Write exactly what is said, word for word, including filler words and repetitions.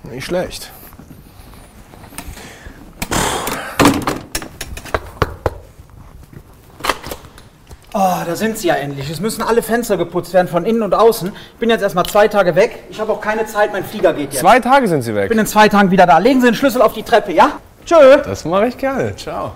Nicht schlecht. Oh, da sind sie ja endlich. Es müssen alle Fenster geputzt werden, von innen und außen. Ich bin jetzt erstmal zwei Tage weg. Ich habe auch keine Zeit, mein Flieger geht jetzt. Zwei Tage sind Sie weg. Ich bin in zwei Tagen wieder da. Legen Sie den Schlüssel auf die Treppe, ja? Tschö. Das mache ich gerne. Ciao.